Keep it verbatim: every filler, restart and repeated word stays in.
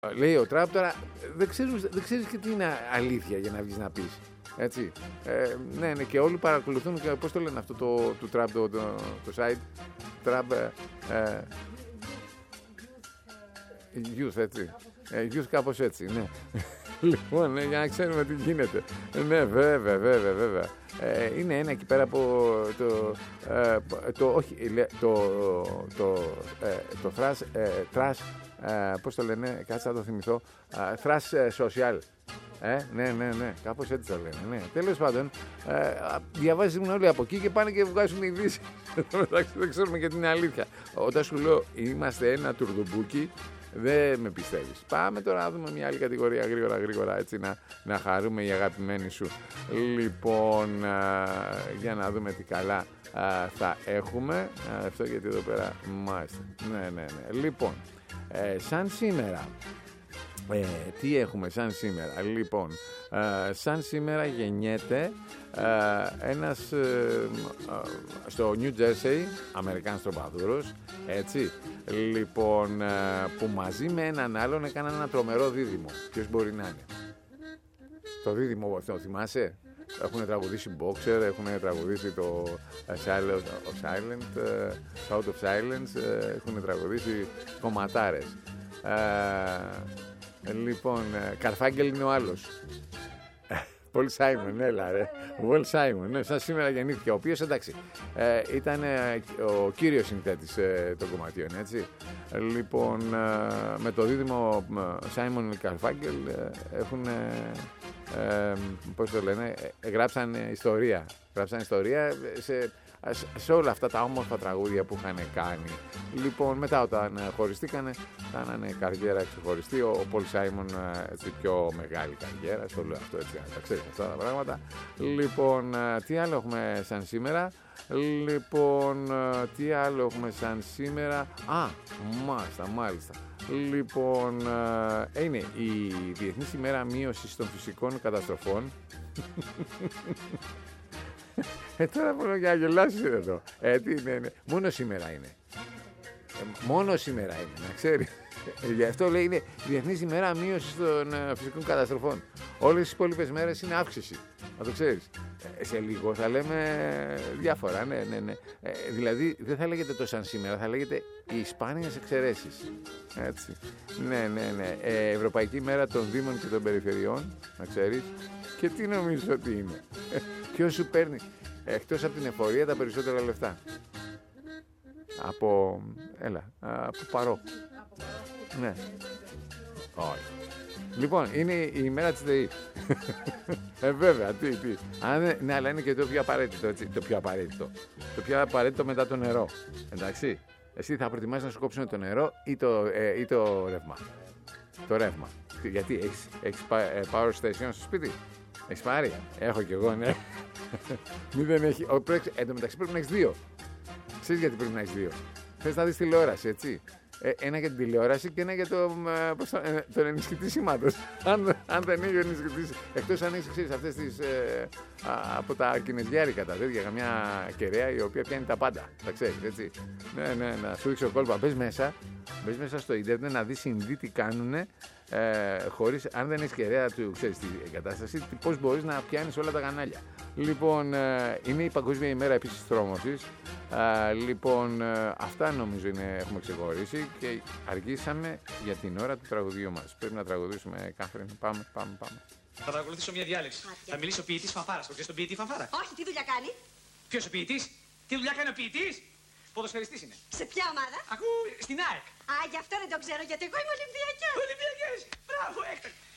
Λέει ο Τραμπ τώρα, δεν ξέρεις, δεν ξέρεις και τι είναι αλήθεια για να βγεις να πεις. Έτσι. Ε, ναι, ναι, και όλοι παρακολουθούν και πώς το λένε αυτό το, του Τραμπ το, το, το site. Τραμπ ε, ε, Youth, έτσι. Ε, youth κάπως έτσι, ναι. Λοιπόν, ναι, για να ξέρουμε τι γίνεται. Ναι, βέβαια, βέβαια, βέβαια. Ε, είναι ένα εκεί πέρα από το, ε, το όχι, το, το, ε, το θρας, ε, τρας, ε, πώς το λένε, κάτσε να το θυμηθώ, ε, θρας social. Ε, ναι, ναι, ναι, κάπως έτσι το λένε. Ναι. Τέλος πάντων, ε, διαβάζουν όλοι από εκεί και πάνε και βγάζουν ειδήσεις. Δεν ξέρουμε και την είναι αλήθεια. Όταν σου λέω είμαστε ένα τουρδουμπούκι, δεν με πιστεύεις. Πάμε τώρα να δούμε μια άλλη κατηγορία γρήγορα γρήγορα, έτσι να, να χαρούμε οι αγαπημένοι σου. Λοιπόν, α, για να δούμε τι καλά α, θα έχουμε. Α, αυτό γιατί εδώ πέρα μάλιστα. Ναι, ναι, ναι. Λοιπόν, ε, σαν σήμερα, ε, τι έχουμε σαν σήμερα. Λοιπόν, ε, σαν σήμερα γεννιέται ε, ένας ε, ε, στο New Jersey, Αμερικάνος τροπαδούρος, έτσι, λοιπόν, ε, που μαζί με έναν άλλον έκαναν ένα τρομερό δίδυμο. Ποιος μπορεί να είναι? Το δίδυμο αυτό, θυμάσαι? Έχουν τραγουδήσει Boxer, έχουν τραγουδήσει το Silent of Silent, Sound of Silence, έχουν τραγουδήσει κομματάρες. Ε, λοιπόν, Καρφάγγελ είναι ο άλλος. Πολ Σάιμον, έλα ρε. Πολ Σάιμον, ναι, σαν σήμερα γεννήθηκε. Ο οποίος, εντάξει, ε, ήταν ε, ο κύριος συνθέτης ε, των κομματιών, έτσι. Λοιπόν, ε, με το δίδυμο Σάιμον Καρφάγγελ ε, έχουν, ε, πώς το λένε, ε, γράψαν ιστορία. Γράψαν ιστορία σε, σε όλα αυτά τα όμορφα τραγούδια που είχαν κάνει. Λοιπόν, μετά όταν χωριστήκανε, κάνανε καριέρα ξεχωριστή. Ο Πολ Σάιμον έτσι πιο μεγάλη καριέρα, στο λέω αυτό έτσι, να τα ξέρεις αυτά τα πράγματα. Λοιπόν, τι άλλο έχουμε σαν σήμερα? Λοιπόν, τι άλλο έχουμε σαν σήμερα? Α, μάλιστα, μάλιστα. Λοιπόν, είναι η Διεθνής ημέρα μείωσης των φυσικών καταστροφών. Ε, τώρα μόνο για να γελάσεις εδώ. Ε, τι είναι, είναι. Μόνο σήμερα είναι. Ε, μόνο σήμερα είναι, να ξέρει. Ε, γι' αυτό λέει είναι Διεθνής ημέρα μείωσης των ε, φυσικών καταστροφών. Όλες τις υπόλοιπες μέρες είναι αύξηση. Να το ξέρεις. Ε, σε λίγο θα λέμε διάφορα, ναι, ναι, ναι. Ε, δηλαδή δεν θα λέγεται το σαν σήμερα, θα λέγεται οι σπάνιες εξαιρέσεις. Έτσι. Ναι, ναι, ναι. Ε, Ευρωπαϊκή ημέρα των Δήμων και των Περιφερειών, να ξέρεις. Και τι νομίζεις ότι είναι? Ε, ποιος σου παίρνει, εκτός από την εφορία, τα περισσότερα λεφτά? Από, έλα, από παρό. Ναι. Όχι. Λοιπόν, είναι η ημέρα της ΔΕΗ. Ε, βέβαια, τι, τι. Αν, ναι, αλλά είναι και το πιο απαραίτητο, έτσι, το πιο απαραίτητο. Το πιο απαραίτητο μετά το νερό. Εντάξει. Εσύ θα προτιμάς να σου κόψουν το νερό ή το, ε, ή το ρεύμα? Το ρεύμα. Γιατί έχεις, έχεις power station στο σπίτι? Έχεις πάρει? Έχω κι εγώ, ναι. Μη δεν έχει. Εν τω μεταξύ πρέπει να έχεις δύο. Ξέρεις γιατί πρέπει να έχεις δύο? Θες να δεις τηλεόραση, έτσι. Ε, ένα για την τηλεόραση και ένα για το, ε, τον ενισχυτή σήματος. αν, αν δεν έχει ενισχυτή, εκτός αν έχεις, ξέρεις, αυτές τις ε, α, από τα κινεζιάρικα τα τέτοια, καμιά κεραία η οποία πιάνει τα πάντα. Τα ξέρεις, έτσι. Ναι, ναι, να σου δείξω κόλπα. Μπες μέσα, μπες μέσα στο ίντερνετ να δεις Ινδοί τι κάνουνε. Ε, χωρίς, αν δεν έχεις κεραία του, ξέρεις την εγκατάσταση, πώς μπορείς να πιάνεις όλα τα κανάλια. Λοιπόν, ε, είναι η Παγκόσμια ημέρα επίσης θρόμωσης. Ε, λοιπόν, ε, αυτά νομίζω είναι, έχουμε ξεχωρίσει και αργήσαμε για την ώρα του τραγουδίου μας. Πρέπει να τραγουδήσουμε, Κάθριν. Πάμε, πάμε, πάμε. Θα παρακολουθήσω μια διάλεξη. Θα μιλήσει ο ποιητής Φανφάρας. Το ξέρεις τον ποιητή Φανφάρα? Όχι, τι δουλειά κάνει? Ποιος ο ποιητής? Τι δουλειά κάνει ο ποιητής? Ποδοσφαιριστής είναι. Σε ποια ομάδα? Ακού, στην ΑΕΚ. Α, γι' αυτό δεν το ξέρω, γιατί εγώ είμαι Ολυμπιακός. Ολυμπιακές. Μπράβο, έκτακτα.